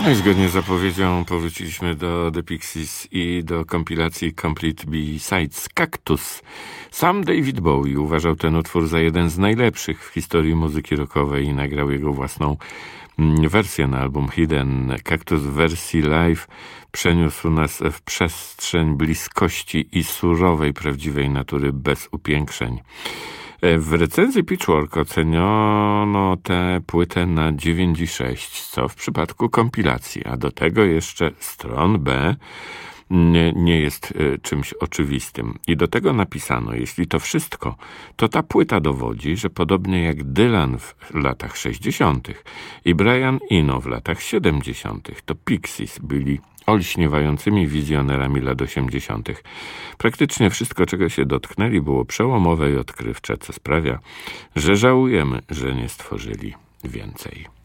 No i zgodnie z zapowiedzią powróciliśmy do The Pixies i do kompilacji Complete B-Sides Cactus. Sam David Bowie uważał ten utwór za jeden z najlepszych w historii muzyki rockowej i nagrał jego własną wersję na album Hidden. Cactus w wersji live przeniósł nas w przestrzeń bliskości i surowej, prawdziwej natury bez upiększeń. W recenzji Pitchfork oceniono tę płytę na 9,6, co w przypadku kompilacji, a do tego jeszcze stron B nie jest czymś oczywistym. I do tego napisano, jeśli to wszystko, to ta płyta dowodzi, że podobnie jak Dylan w latach 60. i Brian Eno w latach 70., to Pixies byli olśniewającymi wizjonerami lat 80. Praktycznie wszystko, czego się dotknęli, było przełomowe i odkrywcze, co sprawia, że żałujemy, że nie stworzyli więcej.